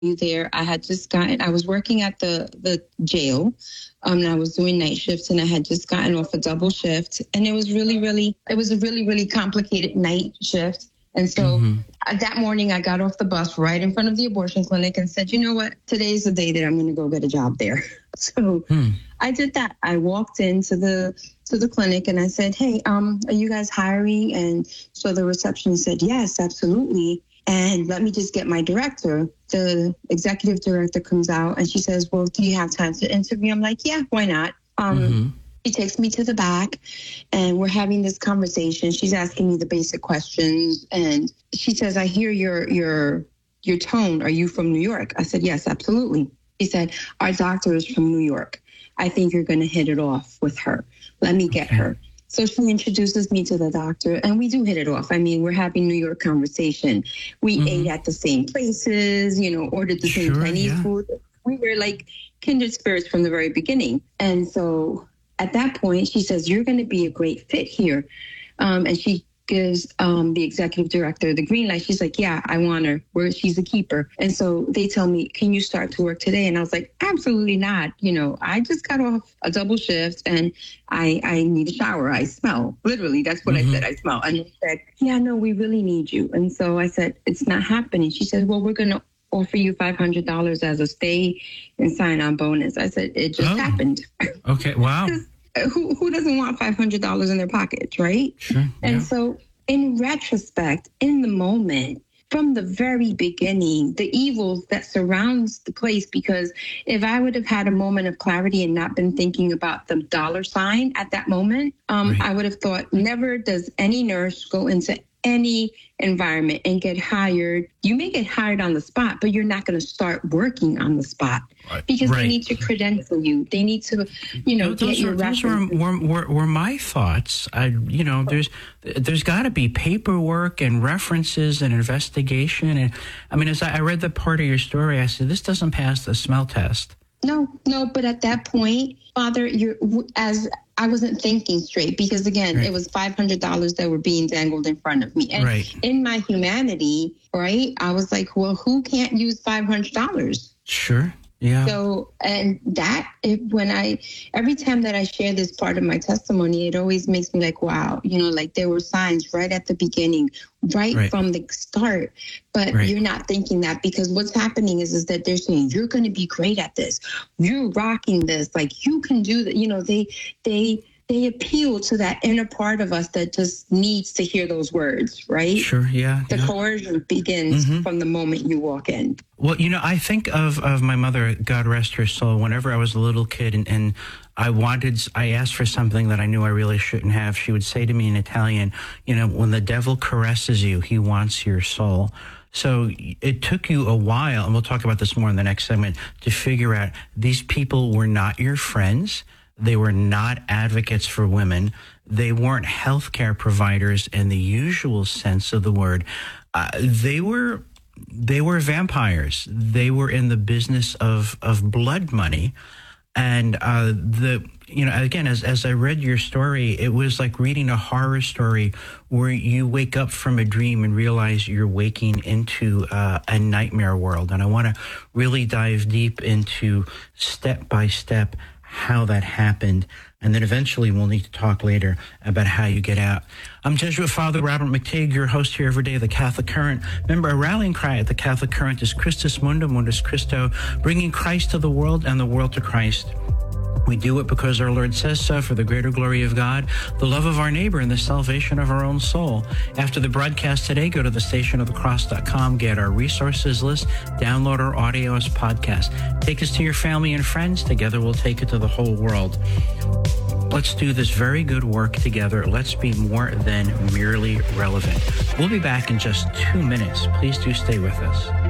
you there. I was working at the jail. And I was doing night shifts, and I had just gotten off a double shift, and it was a really complicated night shift. And so that morning I got off the bus right in front of the abortion clinic and said, you know what, today's the day that I'm going to go get a job there. So I did that. I walked into the clinic and I said, hey, are you guys hiring? And so the receptionist said, yes, absolutely. And let me just get my director. The executive director comes out and she says, well, do you have time to interview? I'm like, yeah, why not? She takes me to the back and we're having this conversation. She's asking me the basic questions. And she says, I hear your tone. Are you from New York? I said, yes, absolutely. She said, our doctor is from New York. I think you're going to hit it off with her. Let me get her. So she introduces me to the doctor, and we do hit it off. I mean, we're having New York conversation. We ate at the same places, ordered the same Chinese food. We were like kindred spirits from the very beginning. And so at that point, she says, you're going to be a great fit here. And she gives the executive director the green light. She's like, yeah, I want her. She's a keeper. And so they tell me, can you start to work today? And I was like, absolutely not. I just got off a double shift and I need a shower. I smell. Literally, that's what I said. I smell. And they said, yeah, no, we really need you. And so I said, it's not happening. She said, well, we're going to offer you $500 as a stay and sign-on bonus. I said, it just happened. Okay, wow. Who doesn't want $500 in their pockets, right? Sure. And so in retrospect, in the moment, from the very beginning, the evil that surrounds the place, because if I would have had a moment of clarity and not been thinking about the dollar sign at that moment, I would have thought, never does any nurse go into any environment and get hired. You may get hired on the spot, but you're not going to start working on the spot because they need to credential you. They need to, get your references. Those were my thoughts. There's got to be paperwork and references and investigation. And I mean, as I read the part of your story, I said, this doesn't pass the smell test. No, but at that point, Father, I wasn't thinking straight because, again, it was $500 that were being dangled in front of me. And in my humanity, right, I was like, well, who can't use $500? Sure. Yeah. So, and every time that I share this part of my testimony, it always makes me like, wow, like there were signs right at the beginning, right from the start. But you're not thinking that because what's happening is that they're saying, you're going to be great at this. You're rocking this. Like you can do that. They appeal to that inner part of us that just needs to hear those words, right? Sure, yeah. The coercion begins from the moment you walk in. Well, I think of my mother, God rest her soul, whenever I was a little kid and I asked for something that I knew I really shouldn't have. She would say to me in Italian, when the devil caresses you, he wants your soul. So it took you a while, and we'll talk about this more in the next segment, to figure out these people were not your friends. They were not advocates for women. They weren't healthcare providers in the usual sense of the word. They were vampires. They were in the business of blood money. And again, as I read your story, it was like reading a horror story where you wake up from a dream and realize you're waking into a nightmare world. And I want to really dive deep into step by step how that happened. And then eventually we'll need to talk later about how you get out. I'm Jesuit Father Robert McTighe, your host here every day of the Catholic Current. Remember, our rallying cry at the Catholic Current is Christus Mundum, Mundus Christo, bringing Christ to the world and the world to Christ. We do it because our Lord says so, for the greater glory of God, the love of our neighbor, and the salvation of our own soul. After the broadcast today, go to thestationofthecross.com, get our resources list, download our audio as podcast. Take us to your family and friends. Together we'll take it to the whole world. Let's do this very good work together. Let's be more than merely relevant. We'll be back in just 2 minutes. Please do stay with us.